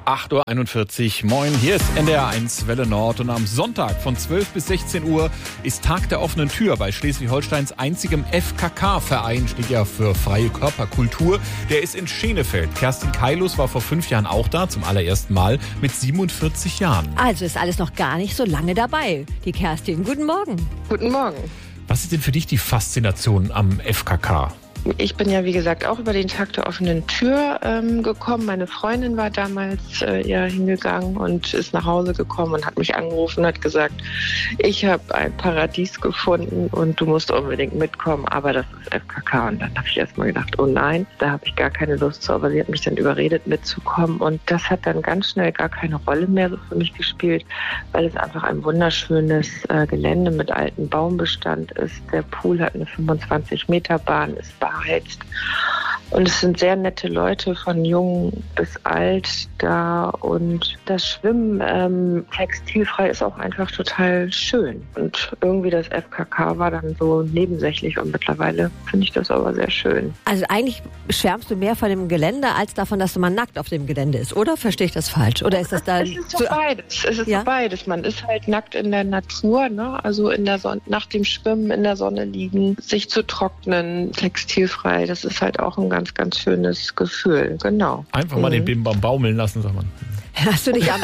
8.41 Uhr. Moin, hier ist NDR1 Welle Nord und am Sonntag von 12 bis 16 Uhr ist Tag der offenen Tür bei Schleswig-Holsteins einzigem FKK-Verein, steht ja für freie Körperkultur. Der ist in Schenefeld. Kerstin Keilus war vor 5 Jahren auch da, zum allerersten Mal mit 47 Jahren. Also ist alles noch gar nicht so lange dabei. Die Kerstin, guten Morgen. Guten Morgen. Was ist denn für dich die Faszination am FKK? Ich bin ja, wie gesagt, auch über den Tag der offenen Tür gekommen. Meine Freundin war damals hingegangen und ist nach Hause gekommen und hat mich angerufen und hat gesagt, ich habe ein Paradies gefunden und du musst unbedingt mitkommen, aber das ist FKK. Und dann habe ich erstmal gedacht, oh nein, da habe ich gar keine Lust zu. Aber sie hat mich dann überredet, mitzukommen. Und das hat dann ganz schnell gar keine Rolle mehr so für mich gespielt, weil es einfach ein wunderschönes Gelände mit altem Baumbestand ist. Der Pool hat eine 25-Meter-Bahn, ist beheizt. Und es sind sehr nette Leute von jung bis alt da und das Schwimmen textilfrei ist auch einfach total schön. Und irgendwie das FKK war dann so nebensächlich und mittlerweile finde ich das aber sehr schön. Also eigentlich schwärmst du mehr von dem Gelände als davon, dass man nackt auf dem Gelände ist, oder? Verstehe ich das falsch? Oder ist das da? Es ist so beides. Es ist so beides. Man ist halt nackt in der Natur, ne? Also in der Sonne, nach dem Schwimmen in der Sonne liegen, sich zu trocknen, textilfrei. Das ist halt auch ein ganz, ganz schönes Gefühl. Genau. Einfach mal den Bimbam baumeln lassen, sagt man. Hast du dich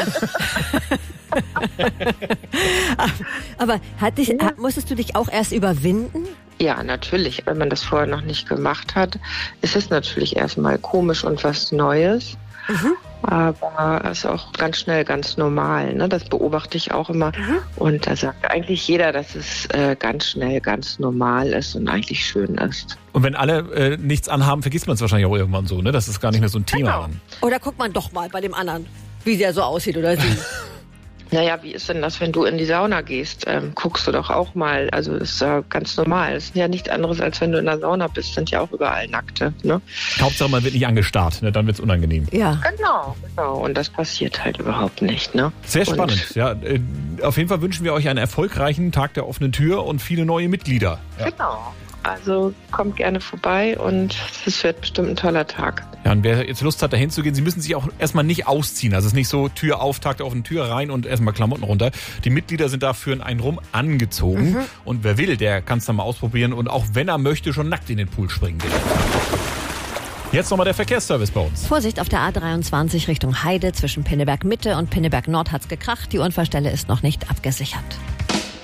aber musstest du dich auch erst überwinden? Ja, natürlich. Wenn man das vorher noch nicht gemacht hat, ist es natürlich erstmal komisch und was Neues. Mhm. Aber es ist auch ganz schnell ganz normal. Ne? Das beobachte ich auch immer. Mhm. Und da sagt eigentlich jeder, dass es ganz schnell ganz normal ist und eigentlich schön ist. Und wenn alle nichts anhaben, vergisst man es wahrscheinlich auch irgendwann so, ne? Das ist gar nicht mehr so ein Thema. Genau. Dann. Oder guckt man doch mal bei dem anderen, wie der so aussieht oder sie. Naja, wie ist denn das, wenn du in die Sauna gehst? Guckst du doch auch mal. Also das ist ja ganz normal. Das ist ja nichts anderes, als wenn du in der Sauna bist. Sind ja auch überall Nackte. Ne? Hauptsache, man wird nicht angestarrt. Ne? Dann wird es unangenehm. Ja. Genau. Und das passiert halt überhaupt nicht. Ne? Sehr spannend. Ja, auf jeden Fall wünschen wir euch einen erfolgreichen Tag der offenen Tür und viele neue Mitglieder. Ja. Genau. Also kommt gerne vorbei und es wird bestimmt ein toller Tag. Ja, und wer jetzt Lust hat, dahin zu gehen, Sie müssen sich auch erstmal nicht ausziehen. Also es ist nicht so Tür auf, Tag der offenen Tür rein und erstmal Klamotten runter. Die Mitglieder sind da für einen rum angezogen. Mhm. Und wer will, der kann es dann mal ausprobieren und auch wenn er möchte, schon nackt in den Pool springen. Jetzt nochmal der Verkehrsservice bei uns. Vorsicht auf der A23 Richtung Heide zwischen Pinneberg Mitte und Pinneberg Nord hat's gekracht. Die Unfallstelle ist noch nicht abgesichert.